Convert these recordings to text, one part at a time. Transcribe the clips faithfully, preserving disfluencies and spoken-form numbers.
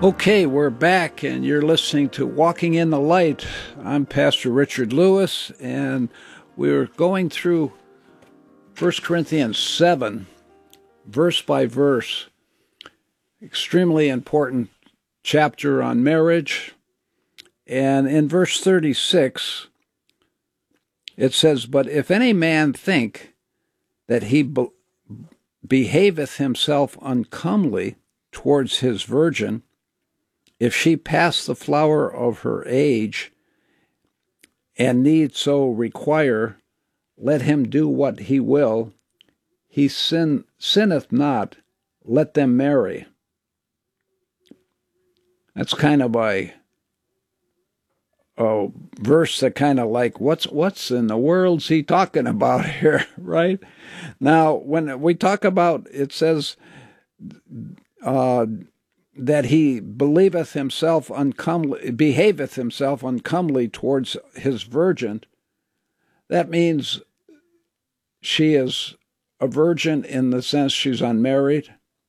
Okay, we're back, and you're listening to Walking in the Light. I'm Pastor Richard Lewis, and we're going through First Corinthians seven, verse by verse. Extremely important chapter on marriage. And in verse thirty-six, it says, "But if any man think that he be- behaveth himself uncomely towards his virgin, if she pass the flower of her age, and need so require, let him do what he will. He sin, sinneth not, let them marry." That's kind of a, a verse that kind of like, what's what's in the world's he talking about here, right? Now, when we talk about, it says, uh, that he believeth himself uncomely, behaveth himself uncomely towards his virgin, that means she is a virgin in the sense she's unmarried.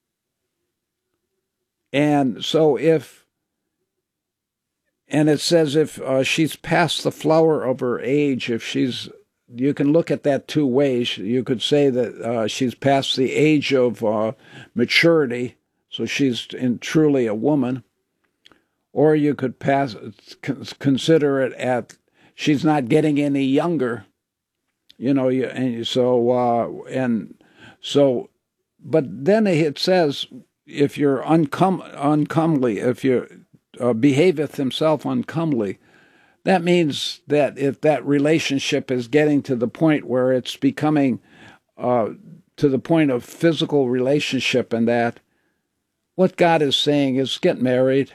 And so if, and it says if uh, she's past the flower of her age, if she's, you can look at that two ways. You could say that uh, she's past the age of uh, maturity, so she's in truly a woman, or you could pass consider it at she's not getting any younger, you know. And so uh, and so, but then it says if you're uncom- uncomely, if you uh, behaveth himself uncomely, that means that if that relationship is getting to the point where it's becoming uh, to the point of physical relationship, and that. What God is saying is get married.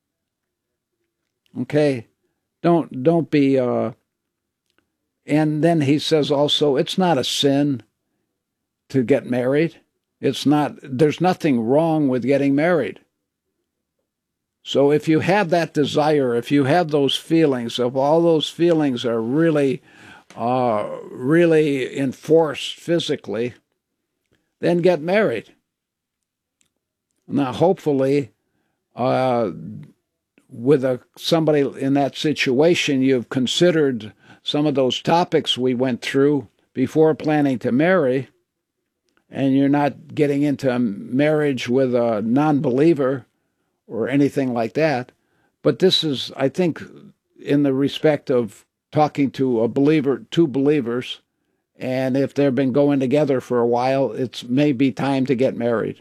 Okay? Don't don't be uh and then he says also it's not a sin to get married. It's not there's nothing wrong with getting married. So if you have that desire, if you have those feelings, if all those feelings are really uh really enforced physically, then get married. Now, hopefully, uh, with a, somebody in that situation, you've considered some of those topics we went through before planning to marry, and you're not getting into marriage with a non-believer or anything like that. But this is, I think, in the respect of talking to a believer, two believers, and if they've been going together for a while, it's maybe time to get married.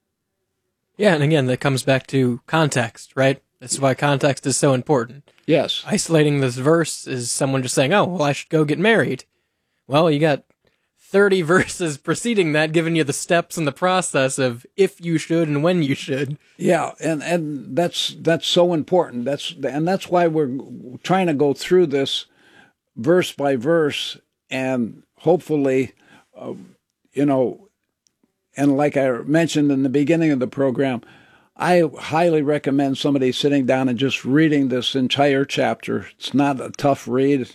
Yeah, and again, that comes back to context, right? This is why context is so important. Yes. Isolating this verse is someone just saying, oh, well, I should go get married. Well, you got thirty verses preceding that giving you the steps and the process of if you should and when you should. Yeah, and, and that's that's so important. That's and that's why we're trying to go through this verse by verse, and hopefully, uh, you know, and like I mentioned in the beginning of the program, I highly recommend somebody sitting down and just reading this entire chapter. It's not a tough read.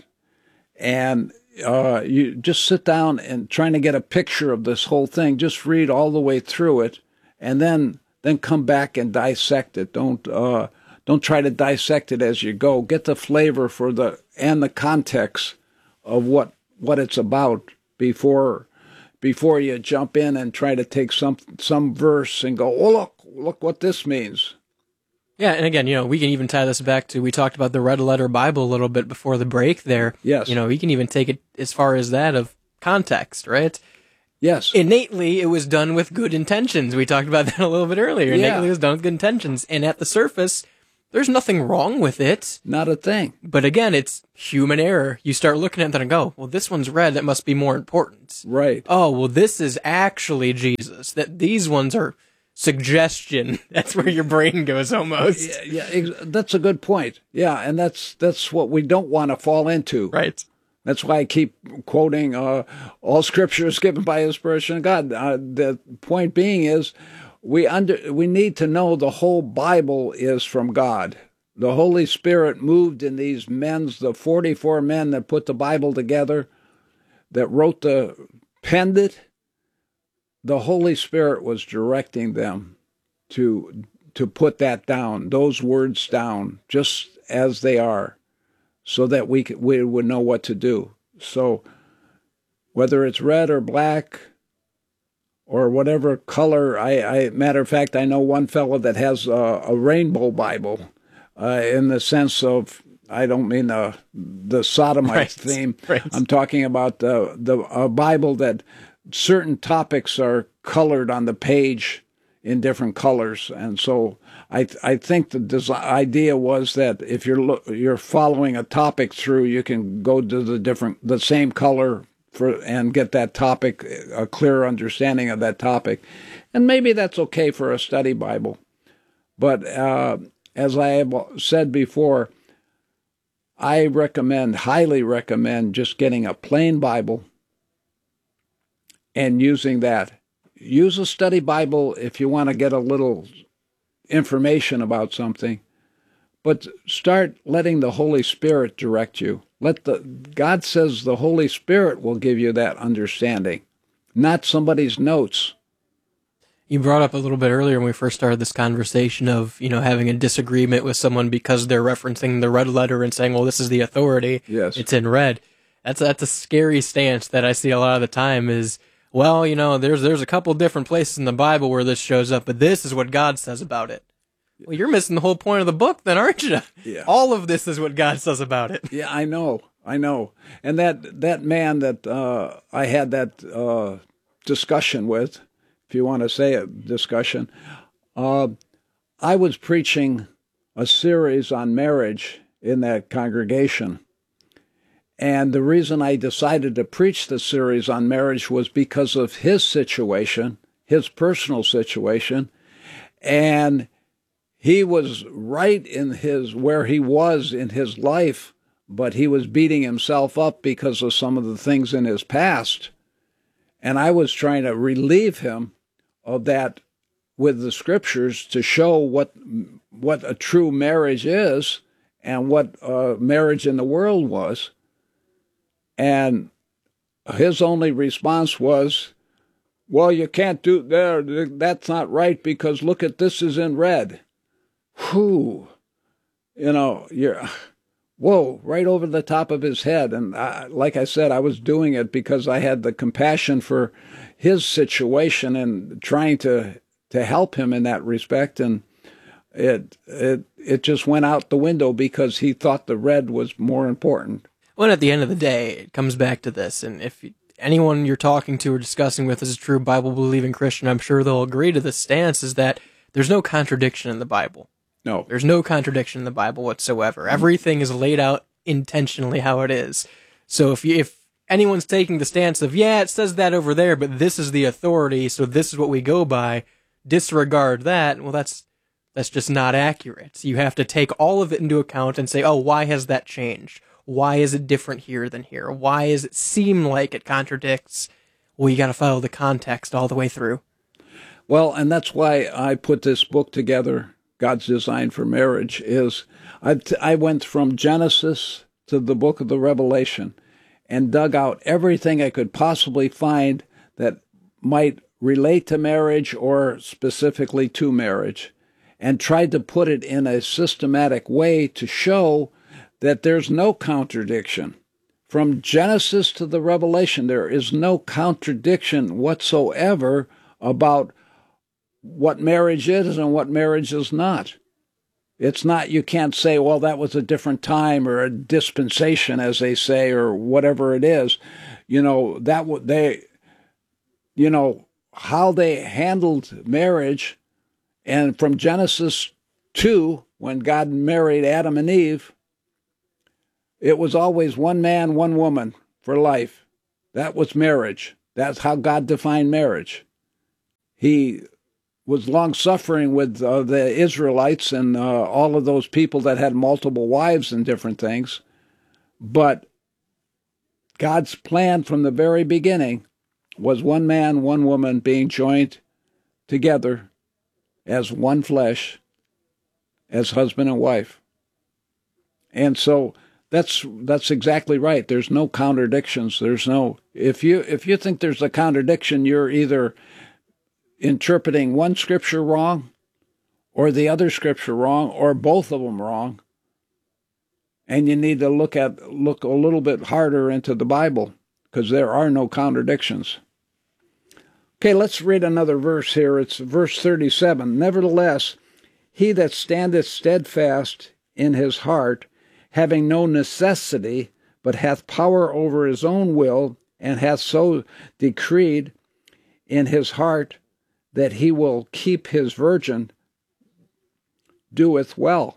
And uh, you just sit down and trying to get a picture of this whole thing. Just read all the way through it, and then then come back and dissect it. Don't uh, don't try to dissect it as you go. Get the flavor for the and the context of what what it's about before. before you jump in and try to take some some verse and go, oh, look, look what this means. Yeah, and again, you know, we can even tie this back to, we talked about the red letter Bible a little bit before the break there. Yes. You know, we can even take it as far as that of context, right? Yes. Innately, it was done with good intentions. We talked about that a little bit earlier. Yeah. Innately, it was done with good intentions. And at the surface, there's nothing wrong with it. Not a thing. But again, it's human error. You start looking at that and go, well, this one's red. That must be more important. Right. Oh, well, this is actually Jesus. That these ones are suggestion. That's where your brain goes almost. Yeah, yeah, that's a good point. Yeah, and that's that's what we don't want to fall into. Right. That's why I keep quoting, uh, all scripture is given by inspiration of God. Uh, the point being is, we under we need to know the whole Bible is from God. The Holy Spirit moved in these men's, the forty-four men that put the Bible together, that wrote the, penned it. The Holy Spirit was directing them to to put that down, those words down, just as they are, so that we could, we would know what to do. So whether it's red or black or whatever color, I, I matter of fact, I know one fellow that has a, a rainbow Bible, uh, in the sense of, I don't mean uh, the sodomite right. theme. Right. I'm talking about uh, the a Bible that certain topics are colored on the page in different colors, and so I I think the des- idea was that if you're lo- you're following a topic through, you can go to the different the same color for and get that topic, a clear understanding of that topic, and maybe that's okay for a study Bible, but uh, as I have said before, I recommend, highly recommend, just getting a plain Bible and using that. Use a study Bible if you want to get a little information about something, but start letting the Holy Spirit direct you. Let the God says the Holy Spirit will give you that understanding, not somebody's notes. You brought up a little bit earlier when we first started this conversation of, you know, having a disagreement with someone because they're referencing the red letter and saying, well, this is the authority. Yes. It's in red. That's, that's a scary stance that I see a lot of the time is, well, you know, there's, there's a couple different places in the Bible where this shows up, but this is what God says about it. Well, you're missing the whole point of the book then, aren't you? Yeah. All of this is what God says about it. Yeah, I know. I know. And that, that man that uh, I had that uh, discussion with, if you want to say a discussion, uh, I was preaching a series on marriage in that congregation. And the reason I decided to preach the series on marriage was because of his situation, his personal situation. And he was right in his, where he was in his life, but he was beating himself up because of some of the things in his past. And I was trying to relieve him of that with the scriptures to show what what a true marriage is and what uh, marriage in the world was. And his only response was, well, you can't do there. That's not right because look at this is in red. Whew. You know, you're, whoa, right over the top of his head. And I, like I said, I was doing it because I had the compassion for his situation and trying to to help him in that respect, and it it it just went out the window because he thought the red was more important. Well, at the end of the day, it comes back to this, and if anyone you're talking to or discussing with is a true Bible-believing Christian, I'm sure they'll agree to this stance, is that there's no contradiction in the Bible. No. There's no contradiction in the Bible whatsoever. Everything is laid out intentionally how it is. So if you, if anyone's taking the stance of, yeah, it says that over there, but this is the authority, so this is what we go by, disregard that, well, that's that's just not accurate. You have to take all of it into account and say, oh, why has that changed? Why is it different here than here? Why does it seem like it contradicts? Well, you got to follow the context all the way through. Well, and that's why I put this book together, God's Design for Marriage, is I, t- I went from Genesis to the book of the Revelation and dug out everything I could possibly find that might relate to marriage or specifically to marriage, and tried to put it in a systematic way to show that there's no contradiction. From Genesis to the Revelation, there is no contradiction whatsoever about what marriage is and what marriage is not. It's not, you can't say, well, that was a different time or a dispensation, as they say, or whatever it is. You know, that would, they, you know, how they handled marriage, and from Genesis two, when God married Adam and Eve, it was always one man, one woman for life. That was marriage. That's how God defined marriage. He was long-suffering with uh, the Israelites and uh, all of those people that had multiple wives and different things. But God's plan from the very beginning was one man, one woman being joined together as one flesh, as husband and wife. And so that's that's exactly right. There's no contradictions. There's no if you if you think there's a contradiction, you're either interpreting one scripture wrong or the other scripture wrong, or both of them wrong. And you need to look at look a little bit harder into the Bible, because there are no contradictions. Okay, let's read another verse here. It's verse thirty-seven. Nevertheless, he that standeth steadfast in his heart, having no necessity, but hath power over his own will, and hath so decreed in his heart that he will keep his virgin, doeth well.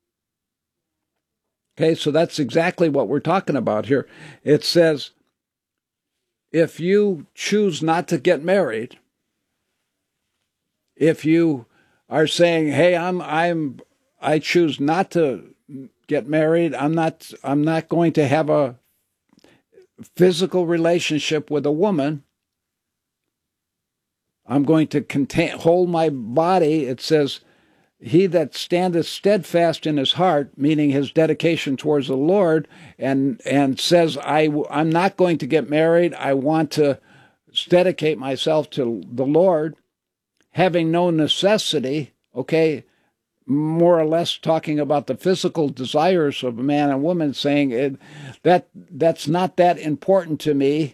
Okay, so that's exactly what we're talking about here. It says, if you choose not to get married, if you are saying, hey, I'm I'm I choose not to get married, I'm not I'm not going to have a physical relationship with a woman, I'm going to contain, hold my body. It says, he that standeth steadfast in his heart, meaning his dedication towards the Lord, and and says, I, I'm not going to get married, I want to dedicate myself to the Lord, having no necessity, okay, more or less talking about the physical desires of a man and woman, saying it, that that's not that important to me,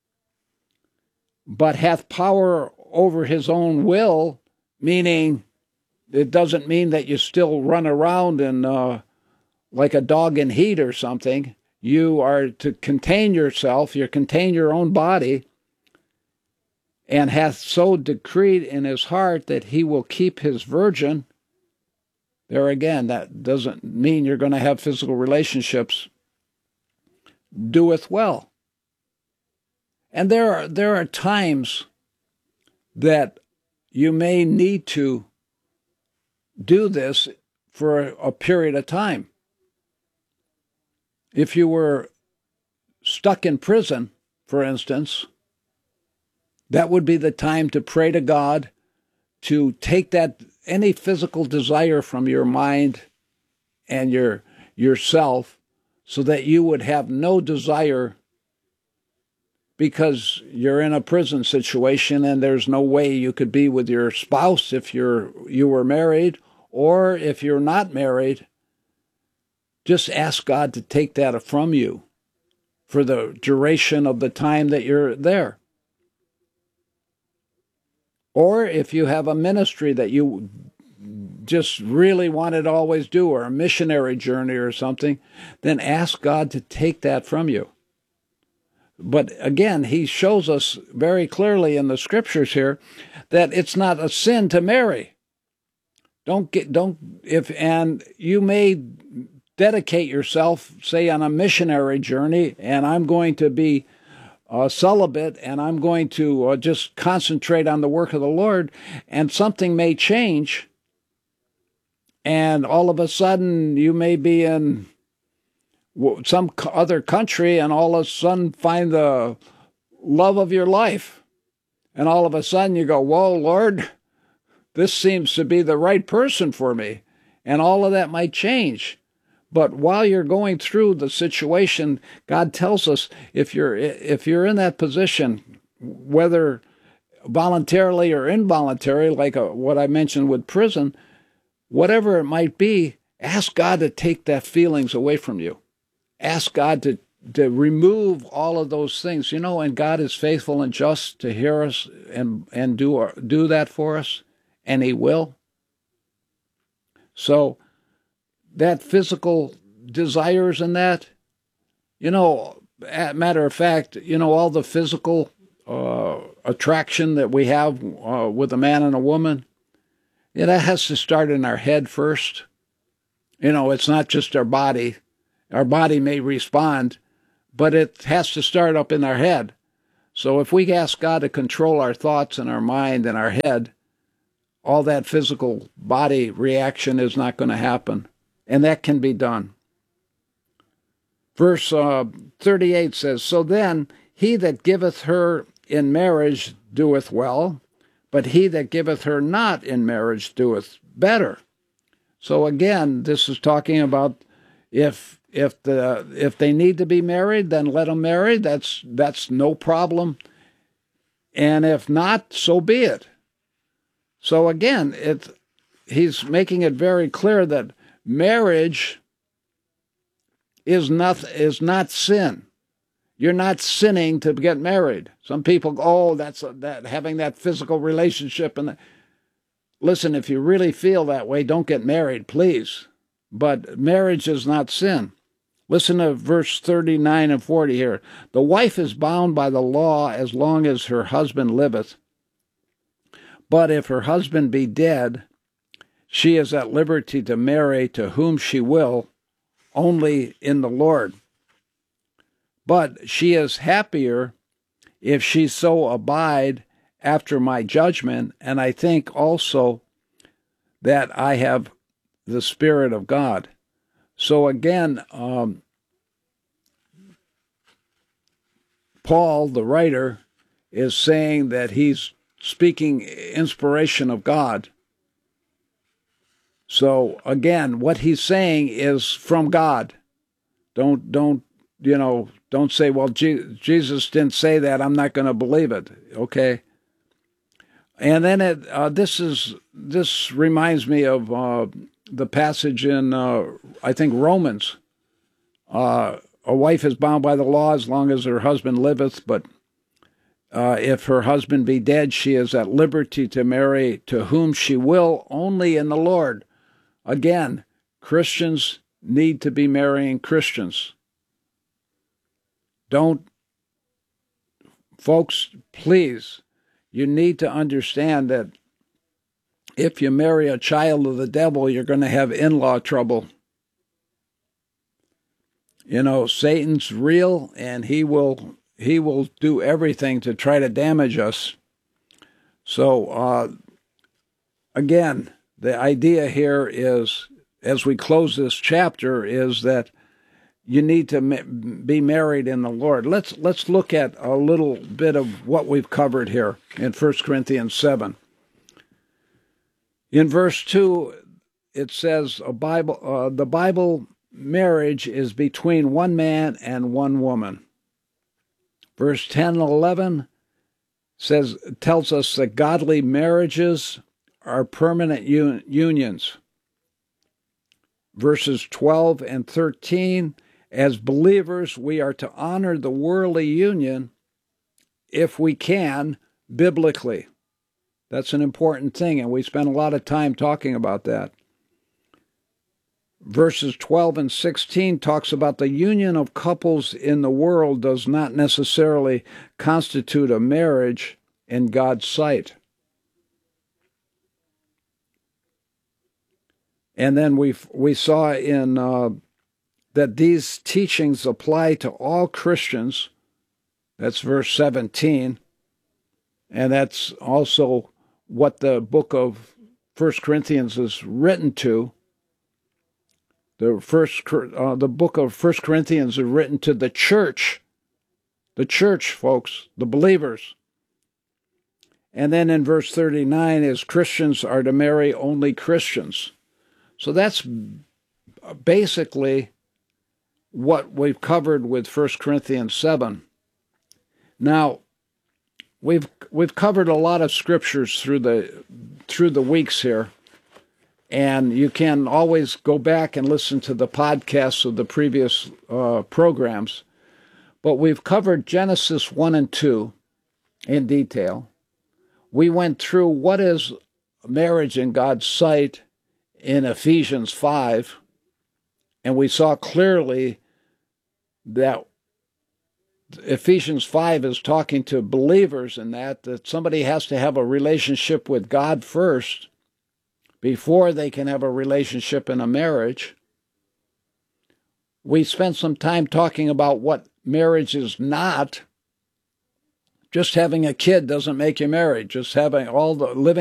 but hath power over his own will, meaning it doesn't mean that you still run around and uh, like a dog in heat or something. You are to contain yourself, you contain your own body, and hath so decreed in his heart that he will keep his virgin. There again, that doesn't mean you're going to have physical relationships. Doeth well. And there are there are times that you may need to do this for a period of time. If you were stuck in prison, for instance, that would be the time to pray to God to take that any physical desire from your mind and your yourself, so that you would have no desire, because you're in a prison situation and there's no way you could be with your spouse if you're you were married, or if you're not married. Just ask God to take that from you for the duration of the time that you're there. Or if you have a ministry that you just really want to always do, or a missionary journey or something, then ask God to take that from you. But again, he shows us very clearly in the scriptures here that it's not a sin to marry. Don't get, don't, if, and you may dedicate yourself, say, on a missionary journey, and I'm going to be uh, celibate, and I'm going to uh, just concentrate on the work of the Lord, and something may change, and all of a sudden you may be in some other country and all of a sudden find the love of your life. And all of a sudden you go, whoa, Lord, this seems to be the right person for me. And all of that might change. But while you're going through the situation, God tells us if you're if you're in that position, whether voluntarily or involuntarily, like a, what I mentioned with prison, whatever it might be, ask God to take that feelings away from you. Ask God to, to remove all of those things, you know, and God is faithful and just to hear us and, and do, do that for us, and he will. So that physical desires and that, you know, matter of fact, you know, all the physical uh, attraction that we have uh, with a man and a woman, yeah, that has to start in our head first. You know, it's not just our body. Our body may respond, but it has to start up in our head. So if we ask God to control our thoughts and our mind and our head, all that physical body reaction is not going to happen. And that can be done. Verse uh, thirty-eight says, so then he that giveth her in marriage doeth well, but he that giveth her not in marriage doeth better. So again, this is talking about if if the if they need to be married, then let them marry. That's that's no problem. And if not, so be it. So again, it he's making it very clear that marriage is not, is not sin. You're not sinning to get married. Some people, oh, that's a, that having that physical relationship. And the, listen, if you really feel that way, don't get married, please. But marriage is not sin. Listen to verse thirty-nine and forty here. The wife is bound by the law as long as her husband liveth. But if her husband be dead, she is at liberty to marry to whom she will, only in the Lord. But she is happier if she so abide after my judgment, and I think also that I have the Spirit of God. So again, um, Paul, the writer, is saying that he's speaking inspiration of God. So again, what he's saying is from God. Don't, don't, you know, don't say, well, Je- Jesus didn't say that, I'm not going to believe it. Okay. And then it, uh, this is, this reminds me of uh, the passage in, uh, I think, Romans. Uh, a wife is bound by the law as long as her husband liveth, but uh, if her husband be dead, she is at liberty to marry to whom she will, only in the Lord. Again, Christians need to be marrying Christians. Don't, folks, please, you need to understand that if you marry a child of the devil, you're going to have in-law trouble. You know, Satan's real, and he will he will do everything to try to damage us. So, uh, again, the idea here is, as we close this chapter, is that you need to be married in the Lord. Let's let's look at a little bit of what we've covered here in First Corinthians seven. In verse two, it says, a Bible, uh, the Bible marriage is between one man and one woman. Verse ten and eleven says, tells us that godly marriages are permanent un- unions. Verses twelve and thirteen, as believers, we are to honor the worldly union if we can, biblically. That's an important thing, and we spend a lot of time talking about that. Verses twelve and sixteen talks about the union of couples in the world does not necessarily constitute a marriage in God's sight. And then we we saw in uh, that these teachings apply to all Christians. That's verse seventeen. And that's also what the book of First Corinthians is written to. The first, uh, the book of First Corinthians is written to the church. The church, folks, the believers. And then in verse thirty-nine is Christians are to marry only Christians. So that's basically what we've covered with First Corinthians seven. Now, we've we've covered a lot of scriptures through the through the weeks here, and you can always go back and listen to the podcasts of the previous uh, programs. But we've covered Genesis one and two in detail. We went through what is marriage in God's sight in Ephesians five, and we saw clearly that Ephesians five is talking to believers in that, that somebody has to have a relationship with God first before they can have a relationship in a marriage. We spent some time talking about what marriage is not. Just having a kid doesn't make you married. Just having all the living